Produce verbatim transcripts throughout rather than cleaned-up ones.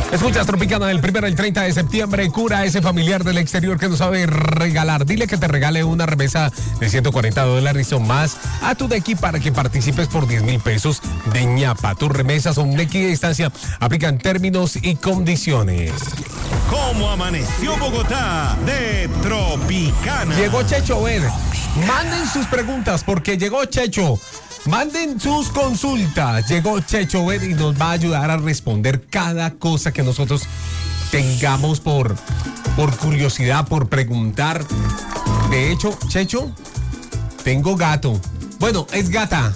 Escuchas Tropicana del primero al treinta de septiembre. Cura a ese familiar del exterior que no sabe regalar. Dile que te regale una remesa de ciento cuarenta dólares o más a tu Dequi para que participes por diez mil pesos de ñapa. Tus remesas son Dequi de distancia. Aplican términos y condiciones. ¿Cómo amaneció Bogotá de Tropicana? Llegó Checho, ver. Manden sus preguntas porque llegó Checho. Manden sus consultas. Llegó Checho ver y nos va a ayudar a responder cada cosa que nosotros tengamos por, por curiosidad, por preguntar. De hecho, Checho, tengo gato. Bueno, es gata.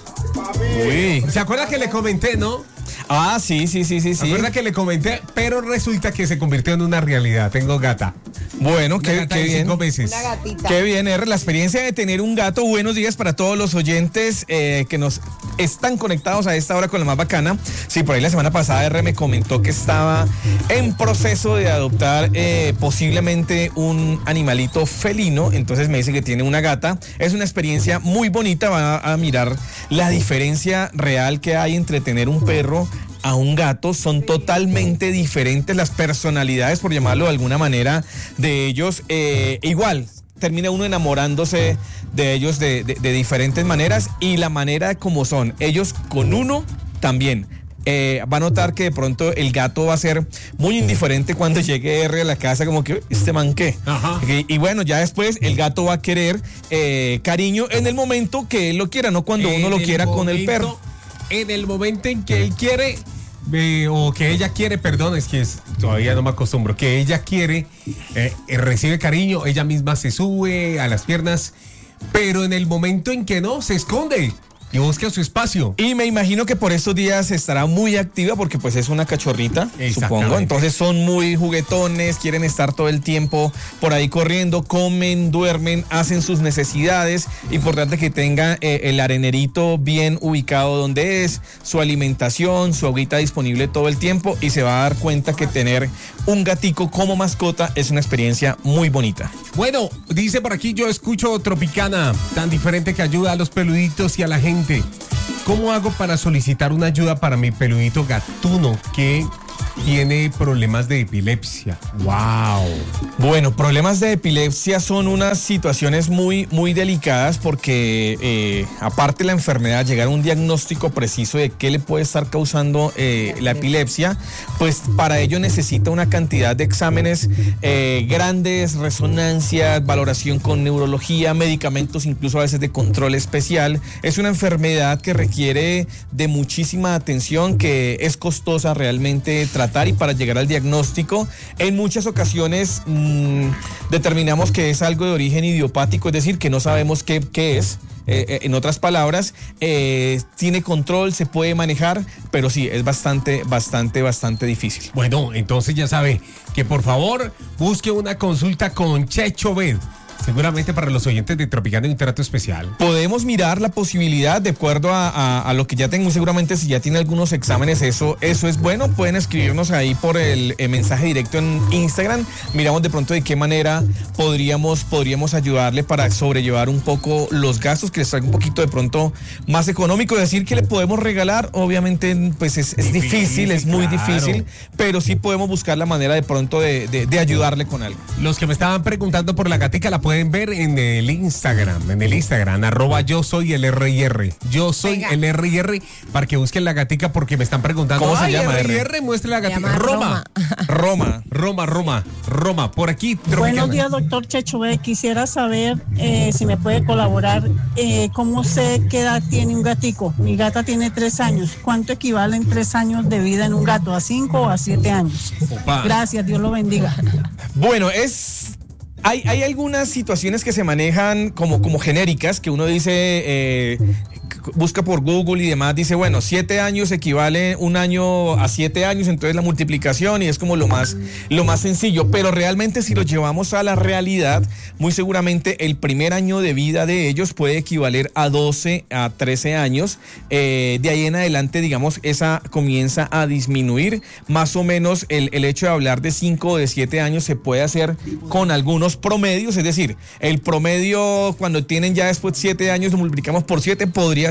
Uy. ¿Se acuerda que le comenté, no? Ah, sí, sí, sí, sí, sí. ¿Se acuerda que le comenté? Pero resulta que se convirtió en una realidad. Tengo gata. Bueno, qué, gata qué de bien. Cinco meses. Una gatita. Qué bien, R. La experiencia de tener un gato. Buenos días para todos los oyentes eh, que nos están conectados a esta hora con la más bacana. Sí, por ahí la semana pasada R me comentó que estaba en proceso de adoptar eh, posiblemente un animalito felino. Entonces me dice que tiene una gata. Es una experiencia muy bonita. Va a mirar la diferencia real que hay entre tener un perro a un gato. Son totalmente diferentes las personalidades, por llamarlo de alguna manera, de ellos. Eh, igual, termina uno enamorándose de ellos de, de, de diferentes maneras y la manera como son. Ellos con uno también. Eh, va a notar que de pronto el gato va a ser muy indiferente cuando llegue R a la casa, como que este man qué. Ajá. Y, y bueno, ya después el gato va a querer eh, cariño en el momento que él lo quiera, no cuando uno lo quiera con el perro. En el momento en que él quiere, eh, o que ella quiere, perdón, es que es, todavía no me acostumbro, que ella quiere, eh, eh, recibe cariño, ella misma se sube a las piernas, pero en el momento en que no, se esconde y busca su espacio. Y me imagino que por estos días estará muy activa porque pues es una cachorrita, supongo. Entonces son muy juguetones, quieren estar todo el tiempo por ahí corriendo, comen, duermen, hacen sus necesidades. Importante que tenga eh, el arenerito bien ubicado donde es, su alimentación, su agüita disponible todo el tiempo y se va a dar cuenta que tener un gatico como mascota es una experiencia muy bonita. Bueno, dice por aquí, yo escucho Tropicana, tan diferente que ayuda a los peluditos y a la gente. ¿Cómo hago para solicitar una ayuda para mi peludito gatuno que tiene problemas de epilepsia? ¡Wow! Bueno, problemas de epilepsia son unas situaciones muy, muy delicadas porque eh, aparte de la enfermedad, llegar a un diagnóstico preciso de qué le puede estar causando eh, la epilepsia, pues para ello necesita una cantidad de exámenes eh, grandes, resonancias, valoración con neurología, medicamentos incluso a veces de control especial. Es una enfermedad que requiere de muchísima atención, que es costosa realmente tratar, y para llegar al diagnóstico en muchas ocasiones mmm, determinamos que es algo de origen idiopático, es decir, que no sabemos qué, qué es. Eh, en otras palabras, eh, tiene control, se puede manejar, pero sí, es bastante, bastante, bastante difícil. Bueno, entonces ya sabe que por favor busque una consulta con Checho Ved. Seguramente para los oyentes de Tropicana hay un trato especial. Podemos mirar la posibilidad de acuerdo a, a, a lo que ya tengo. Seguramente si ya tiene algunos exámenes, eso, eso es bueno. Pueden escribirnos ahí por el, el mensaje directo en Instagram. Miramos de pronto de qué manera podríamos, podríamos ayudarle para sobrellevar un poco los gastos, que les traiga un poquito de pronto más económico. Decir que le podemos regalar, obviamente pues es, es difícil, es muy claro. difícil, pero sí podemos buscar la manera de pronto de, de, de ayudarle con algo. Los que me estaban preguntando por la gatica la pueden ver en el Instagram, en el Instagram, arroba yo soy el R I R. Yo soy Venga. el R I R para que busquen la gatica porque me están preguntando. ¿Cómo se Ay, llama, R I R? R? Muestre la Se gatica. llama Roma. Roma. Roma, Roma, Roma. Por aquí. Tropicana. Buenos días, doctor Checho Ved. Quisiera saber eh, si me puede colaborar. Eh, ¿Cómo sé qué edad tiene un gatico? Mi gata tiene tres años. ¿Cuánto equivalen tres años de vida en un gato? ¿A cinco o a siete años? Opa. Gracias, Dios lo bendiga. Bueno, es... Hay, hay algunas situaciones que se manejan como, como genéricas, que uno dice, eh, busca por Google y demás, dice, bueno, siete años equivale un año a siete años, entonces la multiplicación y es como lo más, lo más sencillo, pero realmente si lo llevamos a la realidad, muy seguramente el primer año de vida de ellos puede equivaler a doce a trece años, eh, de ahí en adelante, digamos, esa comienza a disminuir, más o menos el, el hecho de hablar de cinco o de siete años se puede hacer con algunos promedios, es decir, el promedio cuando tienen ya después siete años lo multiplicamos por siete, podría ser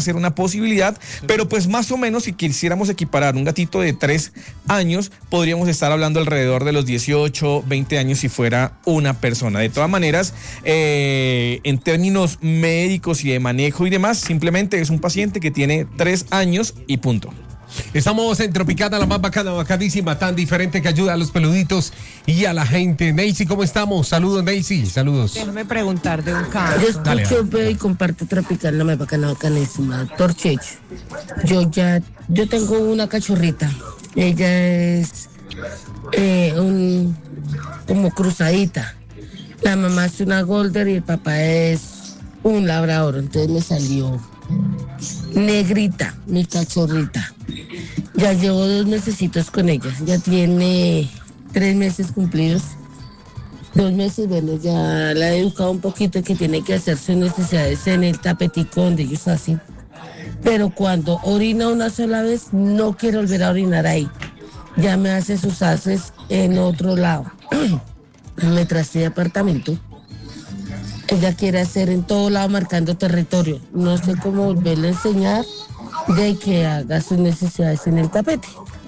ser una posibilidad, pero pues más o menos si quisiéramos equiparar un gatito de tres años, podríamos estar hablando alrededor de los dieciocho, veinte años si fuera una persona. De todas maneras, eh, en términos médicos y de manejo y demás, simplemente es un paciente que tiene tres años y punto. Estamos en Tropicana, la más bacana, bacanísima, tan diferente que ayuda a los peluditos y a la gente. Neisy, ¿cómo estamos? Saludos, Neisy, saludos. Déjame preguntar de un caso. Yo escucho, veo y comparto Tropicana, la más bacana, bacanísima. Doctor Checho, yo ya, yo tengo una cachorrita. Ella es eh, un, como cruzadita. La mamá es una golder y el papá es un labrador. Entonces me salió negrita, mi cachorrita. Ya llevo dos mesecitos con ella. Ya tiene tres meses cumplidos. Dos meses, bueno, ya la he educado un poquito que tiene que hacer sus necesidades en el tapetico donde ellos hacen. Pero cuando orina una sola vez, no quiere volver a orinar ahí. Ya me hace sus haces en otro lado. Me traste de apartamento. Ella quiere hacer en todo lado marcando territorio. No sé cómo volverle a enseñar de que haga sus necesidades en el tapete.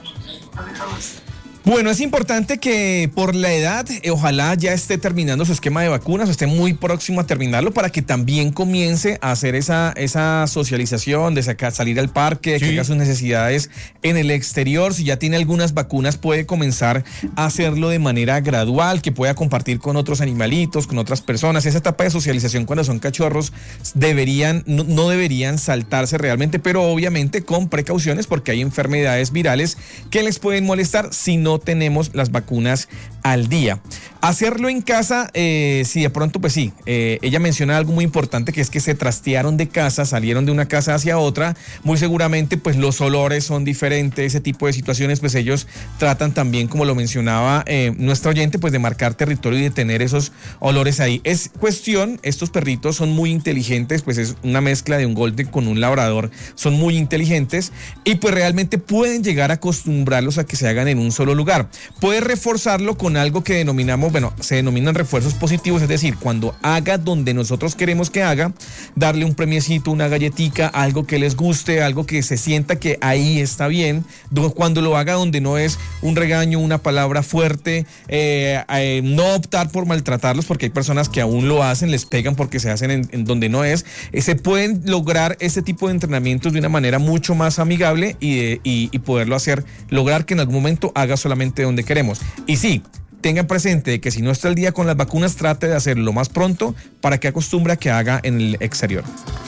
Bueno, es importante que por la edad, eh, ojalá ya esté terminando su esquema de vacunas o esté muy próximo a terminarlo para que también comience a hacer esa, esa socialización, de sacar, salir al parque, de sí. que haga sus necesidades en el exterior. Si ya tiene algunas vacunas, puede comenzar a hacerlo de manera gradual, que pueda compartir con otros animalitos, con otras personas. Esa etapa de socialización cuando son cachorros deberían, no, no deberían saltarse realmente, pero obviamente con precauciones porque hay enfermedades virales que les pueden molestar si no No tenemos las vacunas al día. Hacerlo en casa, eh, si de pronto, pues sí, eh, ella menciona algo muy importante que es que se trastearon de casa, salieron de una casa hacia otra, muy seguramente pues los olores son diferentes, ese tipo de situaciones, pues ellos tratan también, como lo mencionaba eh, nuestro oyente, pues de marcar territorio y de tener esos olores ahí. Es cuestión, estos perritos son muy inteligentes, pues es una mezcla de un golden con un labrador, son muy inteligentes y pues realmente pueden llegar a acostumbrarlos a que se hagan en un solo lugar. lugar. Puede reforzarlo con algo que denominamos, bueno, se denominan refuerzos positivos, es decir, cuando haga donde nosotros queremos que haga, darle un premiecito, una galletica, algo que les guste, algo que se sienta que ahí está bien, cuando lo haga donde no es un regaño, una palabra fuerte, eh, eh, no optar por maltratarlos, porque hay personas que aún lo hacen, les pegan porque se hacen en, en donde no es, eh, se pueden lograr este tipo de entrenamientos de una manera mucho más amigable y, de, y, y poderlo hacer, lograr que en algún momento haga solamente donde queremos. Y sí, tengan presente que si no está al día con las vacunas, trate de hacerlo lo más pronto para que acostumbre a que haga en el exterior.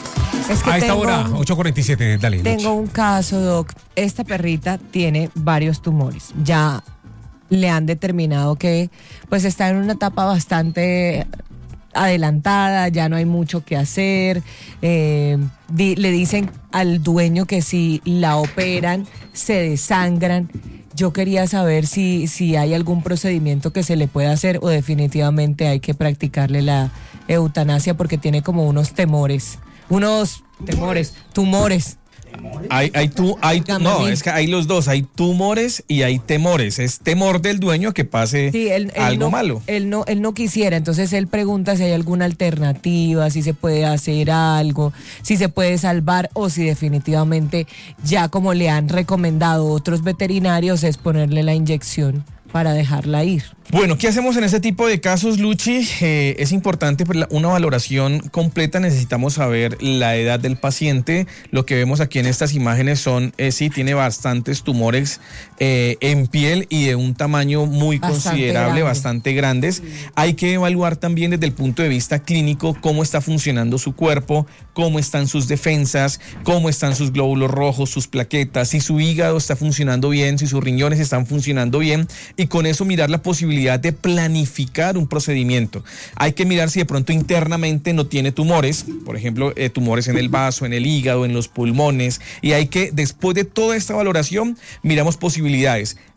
Es que a esta tengo, hora, ocho cuarenta y siete, dale. Tengo un caso, Doc. Esta perrita tiene varios tumores. Ya le han determinado que pues está en una etapa bastante adelantada, ya no hay mucho que hacer. Eh, di, le dicen al dueño que si la operan, se desangran. Yo quería saber si, si hay algún procedimiento que se le pueda hacer o definitivamente hay que practicarle la eutanasia porque tiene como unos temores, unos temores, tumores. Hay, hay tú, hay, no, es que hay los dos, hay tumores y hay temores. Es temor del dueño a que pase sí, él, él algo no, malo. Él no, él no quisiera, entonces él pregunta si hay alguna alternativa, si se puede hacer algo, si se puede salvar o si definitivamente ya como le han recomendado otros veterinarios es ponerle la inyección para dejarla ir. Bueno, ¿qué hacemos en este tipo de casos, Luchi? Eh, es importante pues, una valoración completa. Necesitamos saber la edad del paciente. Lo que vemos aquí en estas imágenes son, eh, sí, tiene bastantes tumores eh, en piel y de un tamaño muy bastante considerable, grande. bastante grandes. Sí. Hay que evaluar también desde el punto de vista clínico cómo está funcionando su cuerpo, cómo están sus defensas, cómo están sus glóbulos rojos, sus plaquetas, si su hígado está funcionando bien, si sus riñones están funcionando bien, y con eso mirar la posibilidad de planificar un procedimiento. Hay que mirar si de pronto internamente no tiene tumores, por ejemplo, eh, tumores en el vaso, en el hígado, en los pulmones, y hay que, después de toda esta valoración, miramos posibilidades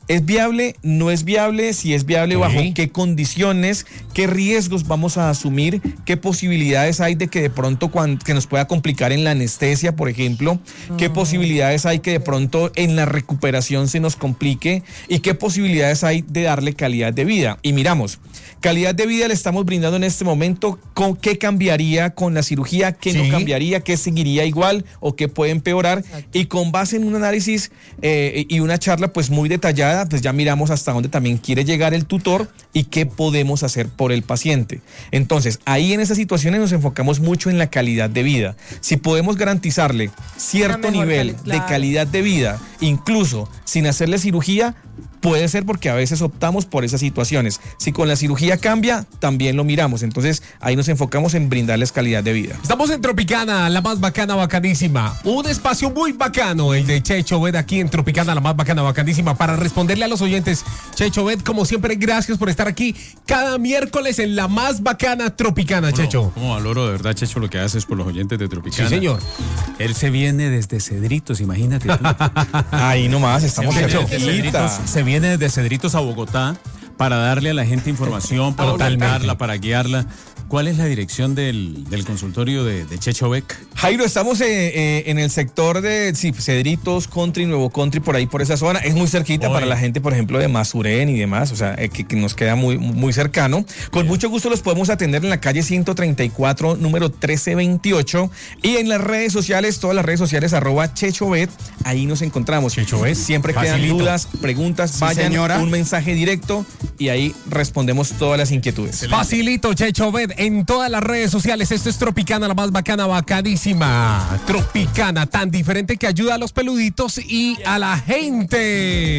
¿Es viable? ¿No es viable? Si es viable, Sí. ¿bajo qué condiciones? ¿Qué riesgos vamos a asumir? ¿Qué posibilidades hay de que de pronto cuan- que nos pueda complicar en la anestesia, por ejemplo? ¿Qué posibilidades hay que de pronto en la recuperación se nos complique? ¿Y qué posibilidades hay de darle calidad de vida? Y miramos, calidad de vida le estamos brindando en este momento. ¿Con qué cambiaría con la cirugía? ¿Qué Sí. no cambiaría? ¿Qué seguiría igual o qué puede empeorar? Y con base en un análisis eh, y una charla pues muy detallada, pues ya miramos hasta dónde también quiere llegar el tutor y qué podemos hacer por el paciente. Entonces, ahí en esas situaciones nos enfocamos mucho en la calidad de vida. Si podemos garantizarle cierto mejor nivel cali- claro. de calidad de vida, incluso sin hacerle cirugía, puede ser porque a veces optamos por esas situaciones. Si con la cirugía cambia, también lo miramos. Entonces, ahí nos enfocamos en brindarles calidad de vida. Estamos en Tropicana, la más bacana, bacanísima. Un espacio muy bacano, el de Checho Bet aquí en Tropicana, la más bacana, bacanísima, para responderle a los oyentes. Checho Bet, como siempre, gracias por estar aquí cada miércoles en la más bacana Tropicana, Checho. Como valoro de verdad, Checho, lo que haces por los oyentes de Tropicana. Sí, señor. Él se viene desde Cedritos, imagínate tú. Ahí nomás, estamos Se viene cerquita. desde Cedritos, se viene desde Cedritos a Bogotá para darle a la gente información, para Totalmente. orientarla, para guiarla. ¿Cuál es la dirección del, del consultorio de, de Checho Beck? Jairo, estamos eh, eh, en el sector de sí, Cedritos, Country, Nuevo Country, por ahí, por esa zona. Es muy cerquita Oye. para la gente, por ejemplo, de Masurén y demás, o sea, eh, que, que nos queda muy, muy cercano. Con mucho gusto los podemos atender en la calle ciento treinta y cuatro, número trece veintiocho. Y en las redes sociales, todas las redes sociales, arroba ChechoBet, ahí nos encontramos. ChechoBet, Siempre facilito. quedan dudas, preguntas, vayan, señora. un mensaje directo y ahí respondemos todas las inquietudes. Facilito, Checho Bet, en todas las redes sociales. Esto es Tropicana, la más bacana, bacanísima. Tropicana, tan diferente que ayuda a los peluditos y a la gente.